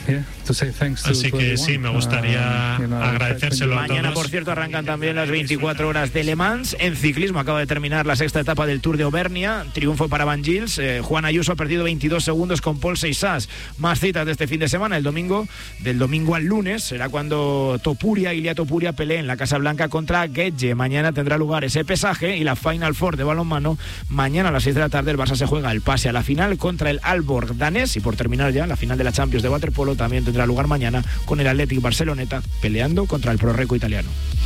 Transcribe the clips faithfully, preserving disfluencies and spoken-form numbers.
Así que sí, me gustaría agradecérselo a todos. Mañana, por cierto, arrancan también las veinticuatro horas de Le Mans. En ciclismo acaba de terminar la sexta etapa del Tour de Auvernia. Triunfo para Van Gils. Eh, Juan Ayuso ha perdido veintidós segundos con Paul Seixas. Más citas de este fin de semana. El domingo, del domingo al lunes, será cuando Topuria, Ilia Topuria, pelee en la Casa Blanca contra Getge. Mañana tendrá lugar ese pesaje y la Final Four de balonmano. Mañana a las seis de la tarde el Barça se juega el pase a la final contra el Aalborg danés. Y por terminar ya, la final de la Champions de waterpolo también tendrá lugar mañana con el Athletic Barceloneta peleando contra el Prorreco italiano.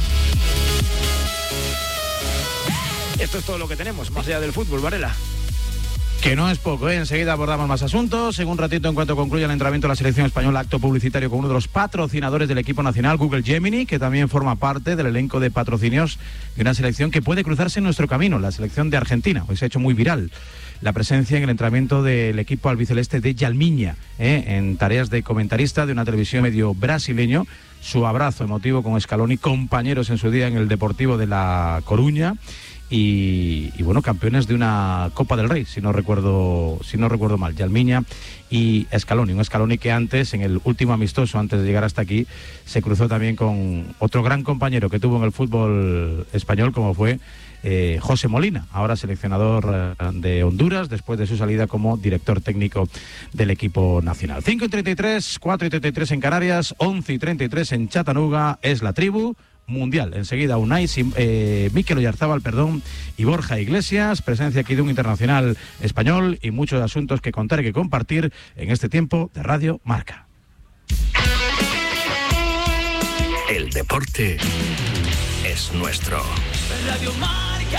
Esto es todo lo que tenemos, más allá del fútbol, Varela. Que no es poco, ¿eh? Enseguida abordamos más asuntos. En un ratito, en cuanto concluya el entrenamiento de la selección española, acto publicitario con uno de los patrocinadores del equipo nacional, Google Gemini, que también forma parte del elenco de patrocinios de una selección que puede cruzarse en nuestro camino, la selección de Argentina. Hoy se ha hecho muy viral la presencia en el entrenamiento del equipo albiceleste de Yalmiña, ¿eh? en tareas de comentarista de una televisión medio brasileño. Su abrazo emotivo con Scaloni, compañeros en su día en el Deportivo de La Coruña. Y, y bueno, campeones de una Copa del Rey, si no recuerdo, si no recuerdo mal, Yalmiña y Scaloni, un Scaloni que antes, en el último amistoso, antes de llegar hasta aquí, se cruzó también con otro gran compañero que tuvo en el fútbol español, como fue eh, José Molina, ahora seleccionador eh, de Honduras, después de su salida como director técnico del equipo nacional. cinco y treinta y tres, cuatro y treinta y tres en Canarias, once y treinta y tres en Chattanooga, es la tribu mundial. Enseguida Unai, eh, Mikel Oyarzábal, perdón, y Borja Iglesias, presencia aquí de un internacional español y muchos asuntos que contar y que compartir en este tiempo de Radio Marca. El deporte es nuestro. Radio Marca.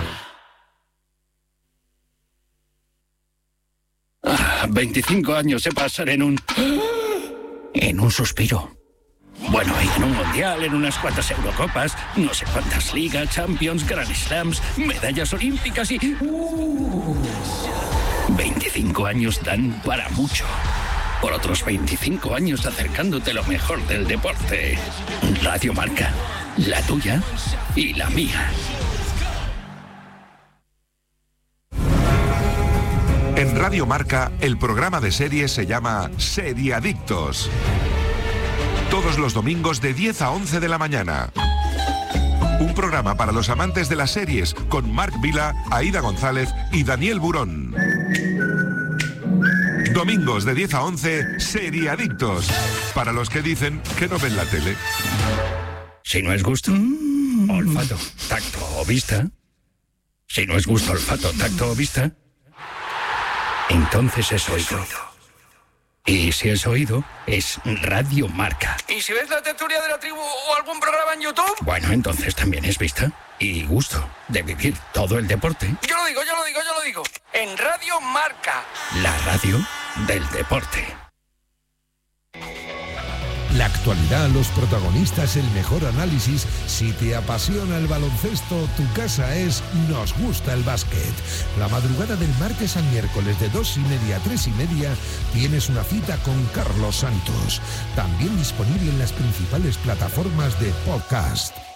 Ah, veinticinco años se pasan en un... en un suspiro. Bueno, y en un mundial, en unas cuantas Eurocopas, no sé cuántas ligas, Champions, Grand Slams, medallas olímpicas y... Uh, veinticinco años dan para mucho. Por otros veinticinco años acercándote lo mejor del deporte. Radio Marca, la tuya y la mía. En Radio Marca, el programa de series se llama Seriadictos. Todos los domingos de diez a once de la mañana. Un programa para los amantes de las series con Marc Vila, Aida González y Daniel Burón. Domingos de diez a once, Seriadictos. Para los que dicen que no ven la tele. Si no es gusto, olfato, tacto o vista. Si no es gusto, olfato, tacto o vista, entonces es oído. Y si es oído, es Radio Marca. ¿Y si ves la tertulia de la tribu o algún programa en YouTube? Bueno, entonces también es vista y gusto de vivir todo el deporte. Yo lo digo, yo lo digo, yo lo digo. En Radio Marca. La radio del deporte. La actualidad, los protagonistas, el mejor análisis. Si te apasiona el baloncesto, tu casa es Nos Gusta el Básquet. La madrugada del martes al miércoles de dos y media a tres y media tienes una cita con Carlos Santos. También disponible en las principales plataformas de podcast.